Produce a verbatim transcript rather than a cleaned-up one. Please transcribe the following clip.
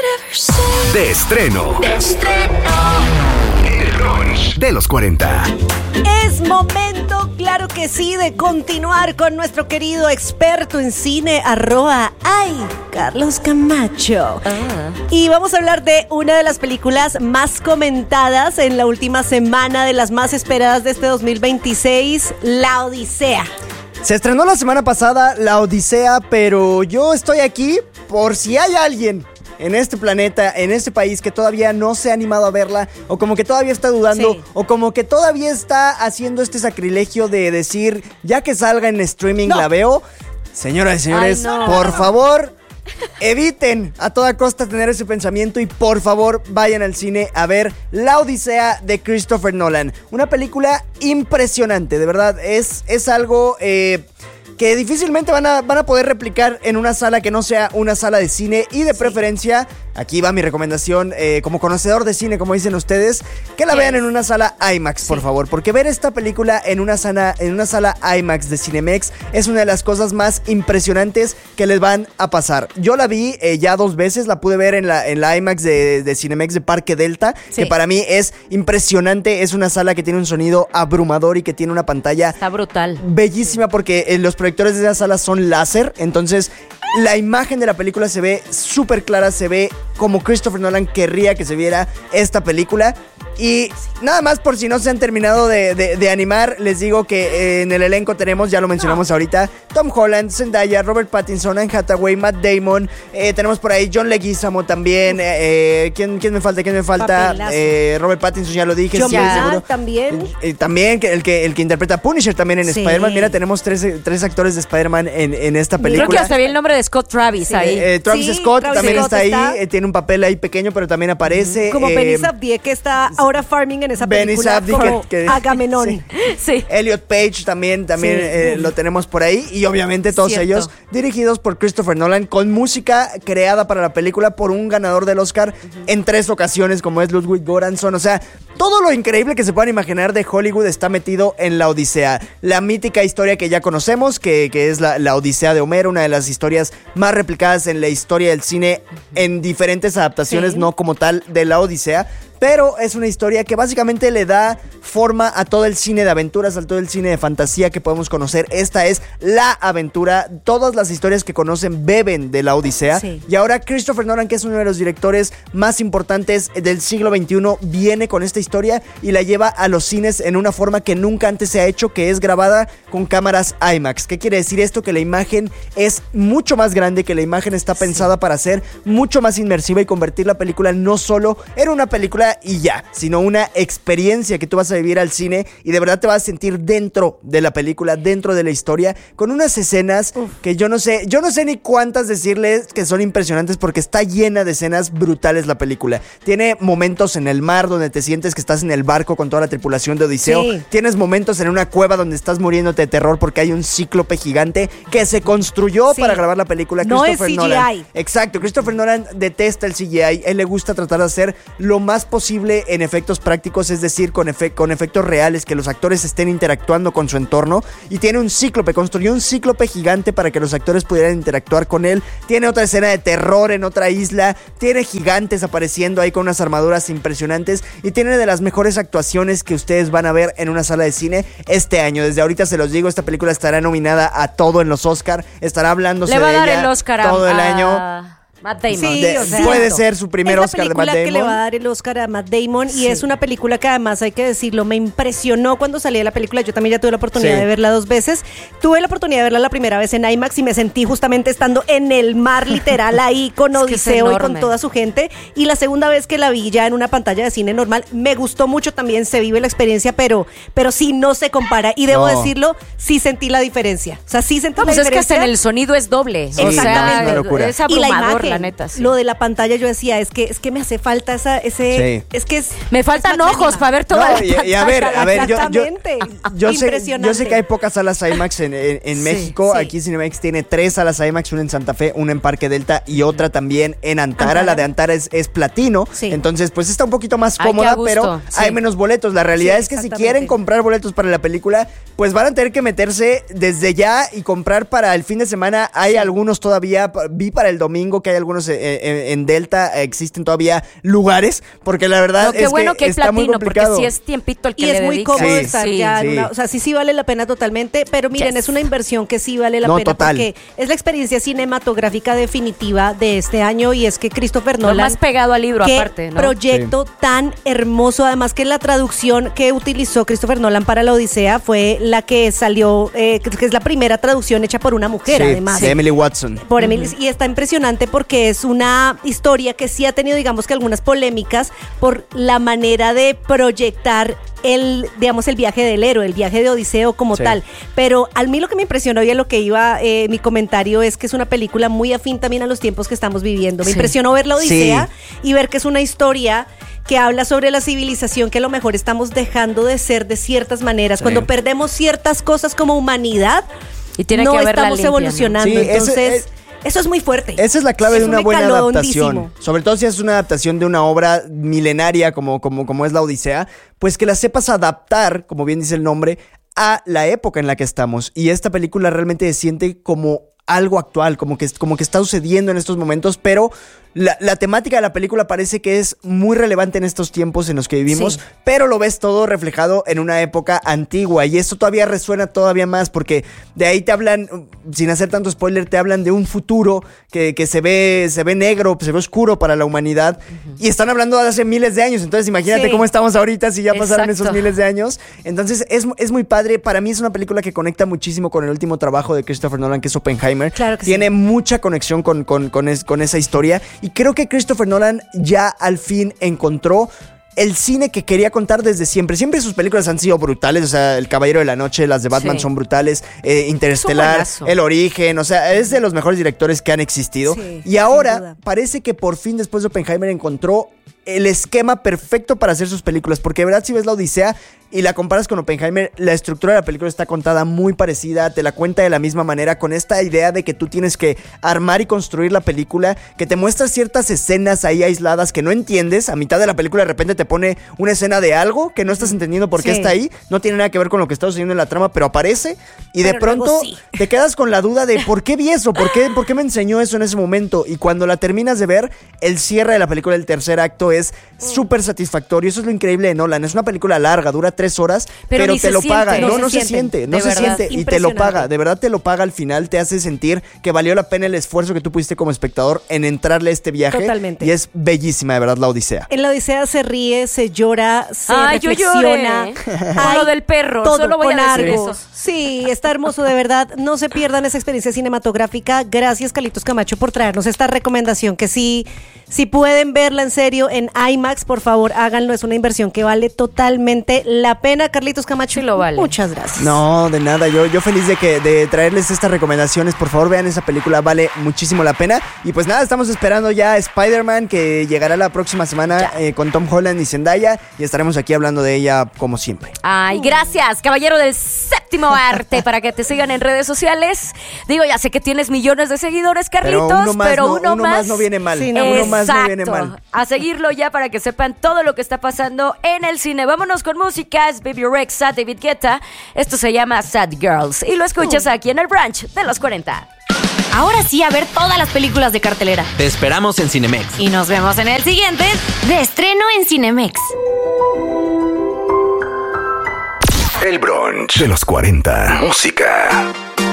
De estreno. De estreno. El brunch de los cuarenta. Es momento, claro que sí, de continuar con nuestro querido experto en cine, arroba, ay, Carlos Camacho. Ah. Y vamos a hablar de una de las películas más comentadas en la última semana, de las más esperadas de este dos mil veintiséis, La Odisea. Se estrenó la semana pasada La Odisea, pero yo estoy aquí por si hay alguien en este planeta, en este país, que todavía no se ha animado a verla, o como que todavía está dudando, Sí. o como que todavía está haciendo este sacrilegio de decir, ya que salga en streaming No. la veo. Señoras y señores, Ay, no. por favor, eviten a toda costa tener ese pensamiento y por favor vayan al cine a ver La Odisea de Christopher Nolan. Una película impresionante, de verdad, es, es algo... Eh, que difícilmente van a, van a poder replicar en una sala que no sea una sala de cine. Y de sí. preferencia, aquí va mi recomendación, eh, como conocedor de cine, como dicen ustedes, que la yes. vean en una sala IMAX, sí. por favor. Porque ver esta película en una, sala, en una sala IMAX de Cinemex es una de las cosas más impresionantes que les van a pasar. Yo la vi eh, ya dos veces, la pude ver en la, en la IMAX de, de Cinemex de Parque Delta, sí. que para mí es impresionante. Es una sala que tiene un sonido abrumador y que tiene una pantalla... Está brutal. Bellísima, porque eh, los proyectores de esa sala son láser, entonces la imagen de la película se ve súper clara, se ve como Christopher Nolan querría que se viera esta película. Y nada más, por si no se han terminado de, de, de animar, les digo que eh, en el elenco tenemos, ya lo mencionamos no. ahorita, Tom Holland, Zendaya, Robert Pattinson, Anne Hathaway, Matt Damon, eh, tenemos por ahí John Leguizamo también, eh, ¿quién, ¿quién me falta? ¿Quién me falta? Eh, Robert Pattinson, ya lo dije. John sí, seguro. También. Eh, eh, también que, el, que, el que interpreta a Punisher también en sí. Spider-Man. Mira, tenemos tres, tres actores de Spider-Man en, en esta película. Creo que hasta vi el nombre de Scott Travis sí. ahí. Eh, Travis sí, Scott Travis también Scott está, está ahí, eh, tiene un papel ahí pequeño, pero también aparece. Como eh, Benny Safdie, que está ahora farming en esa Benny película Safdie, como que, que, Agamenón. Sí. sí. Elliot Page también, también sí. eh, lo tenemos por ahí. Y obviamente todos Cierto. ellos dirigidos por Christopher Nolan, con música creada para la película por un ganador del Oscar uh-huh. en tres ocasiones, como es Ludwig Göransson. O sea, todo lo increíble que se puedan imaginar de Hollywood está metido en La Odisea. La mítica historia que ya conocemos, que, que es la, la Odisea de Homero, una de las historias más replicadas en la historia del cine en diferentes adaptaciones, sí. no como tal de La Odisea. Pero es una historia que básicamente le da forma a todo el cine de aventuras, a todo el cine de fantasía que podemos conocer. Esta es la aventura. Todas las historias que conocen beben de La Odisea. Sí. Y ahora Christopher Nolan, que es uno de los directores más importantes del siglo veintiuno, viene con esta historia y la lleva a los cines en una forma que nunca antes se ha hecho, que es grabada con cámaras IMAX. ¿Qué quiere decir esto? Que la imagen es mucho más grande, que la imagen está pensada sí. para ser mucho más inmersiva y convertir la película no solo en una película y ya, sino una experiencia que tú vas a vivir al cine y de verdad te vas a sentir dentro de la película, dentro de la historia, con unas escenas Uf. que yo no sé, yo no sé ni cuántas decirles que son impresionantes, porque está llena de escenas brutales la película. Tiene momentos en el mar donde te sientes que estás en el barco con toda la tripulación de Odiseo. Sí. Tienes momentos en una cueva donde estás muriéndote de terror porque hay un cíclope gigante que se construyó sí. para grabar la película. No Christopher es C G I. Nolan. Exacto, Christopher Nolan detesta el C G I. Él le gusta tratar de hacer lo más posible en efectos prácticos, es decir, con, efe- con efectos reales, que los actores estén interactuando con su entorno. Y tiene un cíclope, construyó un cíclope gigante para que los actores pudieran interactuar con él. Tiene otra escena de terror en otra isla, tiene gigantes apareciendo ahí con unas armaduras impresionantes y tiene de las mejores actuaciones que ustedes van a ver en una sala de cine este año. Desde ahorita se los digo, esta película estará nominada a todo en los Oscar, estará hablándose Le va de a dar ella el Oscar a, todo el a... año. Matt Damon. Sí, de, o sea, puede ser su primer es Oscar de Matt Damon. Es la película que le va a dar el Oscar a Matt Damon sí. y es una película que además, hay que decirlo, me impresionó cuando salí de la película. Yo también ya tuve la oportunidad sí. de verla dos veces. Tuve la oportunidad de verla la primera vez en IMAX y me sentí justamente estando en el mar literal ahí con Odiseo y con toda su gente. Y la segunda vez que la vi ya en una pantalla de cine normal, me gustó mucho también, se vive la experiencia, pero, pero sí no se compara. Y debo no. decirlo, sí sentí la diferencia. O sea, sí sentí no, la pues diferencia. Es que hasta en el sonido es doble. Sí, o sea, una locura. Es abrumador, y la, imagen, la neta. Sí. Lo de la pantalla, yo decía, es que es que me hace falta esa ese sí. es que es, me faltan es ojos para ver toda no, la y, pantalla. Y a ver, a ver, yo, yo, yo, sé, yo sé que hay pocas salas IMAX en, en, en sí, México. Sí. Aquí Cinemex tiene tres salas IMAX, una en Santa Fe, una en Parque Delta y otra también en Antara. Antara. La de Antara es, es platino, sí. entonces pues está un poquito más cómoda, Ay, pero sí. hay menos boletos. La realidad sí, es que si quieren comprar boletos para la película, pues van a tener que meterse desde ya y comprar para el fin de semana. Hay sí. algunos todavía, vi para el domingo que hay hay algunos eh, en, en Delta, existen todavía lugares, porque la verdad no, qué es bueno que, que hay está muy platino, porque complicado. sí es tiempito el que y le es muy dedicas. cómodo Sí, estar sí, ya en sí. una, o sea, sí sí vale la pena totalmente, pero miren, Yes. es una inversión que sí vale la No, pena total. porque es la experiencia cinematográfica definitiva de este año y es que Christopher Lo Nolan, más pegado al libro, qué aparte, ¿no? proyecto tan hermoso, además que la traducción que utilizó Christopher Nolan para la Odisea fue la que salió, eh, que es la primera traducción hecha por una mujer, Sí, además. de Emily Watson. Por Emily, y está impresionante porque es una historia que sí ha tenido, digamos que algunas polémicas por la manera de proyectar el, digamos, el viaje del héroe, el viaje de Odiseo como Sí. tal. Pero a mí lo que me impresionó y a lo que iba eh, mi comentario es que es una película muy afín también a los tiempos que estamos viviendo. Me Sí. impresionó ver la Odisea Sí. y ver que es una historia que habla sobre la civilización que a lo mejor estamos dejando de ser de ciertas maneras. Sí. Cuando perdemos ciertas cosas como humanidad, Y tiene no que haberla estamos limpia, ¿no? evolucionando. Sí, ese- Entonces, es- eso es muy fuerte. Esa es la clave Eso de una me buena caló adaptación. hondísimo. Sobre todo si es una adaptación de una obra milenaria como, como, como es la Odisea, pues que la sepas adaptar, como bien dice el nombre, a la época en la que estamos. Y esta película realmente se siente como algo actual, como que, como que está sucediendo en estos momentos, pero la, la temática de la película parece que es muy relevante en estos tiempos en los que vivimos, Sí. pero lo ves todo reflejado en una época antigua y esto todavía resuena todavía más porque de ahí te hablan, sin hacer tanto spoiler, te hablan de un futuro que, que se ve se ve negro, se ve oscuro para la humanidad y están hablando de hace miles de años, entonces imagínate Sí. cómo estamos ahorita si ya pasaron Exacto. esos miles de años. Entonces es, es muy padre, para mí es una película que conecta muchísimo con el último trabajo de Christopher Nolan, que es Oppenheimer. Claro que sí. Tiene mucha conexión con, con, con, es- con esa historia y creo que Christopher Nolan ya al fin encontró el cine que quería contar desde siempre. Siempre sus películas han sido brutales, o sea, El Caballero de la Noche, las de Batman Sí. son brutales, eh, Interestelar, buenazo. El Origen, o sea, es de los mejores directores que han existido. Sí, y sin ahora duda. parece que por fin después de Oppenheimer encontró el esquema perfecto para hacer sus películas, porque de verdad si ves la Odisea y la comparas con Oppenheimer, la estructura de la película está contada muy parecida, te la cuenta de la misma manera, con esta idea de que tú tienes que armar y construir la película, que te muestra ciertas escenas ahí aisladas que no entiendes, a mitad de la película de repente te pone una escena de algo que no estás entendiendo por qué Sí. está ahí, no tiene nada que ver con lo que está sucediendo en la trama, pero aparece y de Pero luego pronto sí. te quedas con la duda de por qué vi eso, por qué, por qué me enseñó eso en ese momento. Y cuando la terminas de ver, el cierre de la película, el tercer acto, es súper satisfactorio. Eso es lo increíble de Nolan. Es una película larga, dura tres horas, Pero pero, ni te se lo siente. paga. No No, se no se siente. siente, no De se verdad. siente. Y te lo Impresionante. paga, de verdad te lo paga al final. Te hace sentir que valió la pena el esfuerzo que tú pusiste como espectador en entrarle a este viaje. Totalmente. Y es bellísima, de verdad, la Odisea. En la Odisea se ríe, se llora, se Ay, yo reflexiona. lloré. Con lo del perro, todo solo voy con a decir algo. eso. Sí, está hermoso, de verdad. No se pierdan esa experiencia cinematográfica. Gracias, Carlitos Camacho, por traernos esta recomendación que sí, si pueden verla en serio en IMAX, por favor, háganlo. Es una inversión que vale totalmente la pena. Carlitos Camacho, Sí lo vale. muchas gracias. No, de nada, yo, yo feliz de que de traerles estas recomendaciones. Por favor, vean esa película, vale muchísimo la pena. Y pues nada, estamos esperando ya a Spider-Man, que llegará la próxima semana eh, con Tom Holland y Zendaya, y estaremos aquí hablando de ella como siempre. Ay, gracias, caballero del séptimo arte, para que te sigan en redes sociales. Digo, ya sé que tienes millones de seguidores, Carlitos, Pero uno más, pero no, uno, uno más no viene mal. Sí, no. Uno más no viene Exacto. mal. A seguirlo ya para que sepan todo lo que está pasando en el cine. Vámonos con música, es Baby Rexha, David Guetta. Esto se llama Sad Girls y lo escuchas aquí en el brunch de los cuarenta. Ahora sí, a ver todas las películas de cartelera. Te esperamos en Cinemex. Y nos vemos en el siguiente de estreno en Cinemex. El brunch de los cuarenta. Música.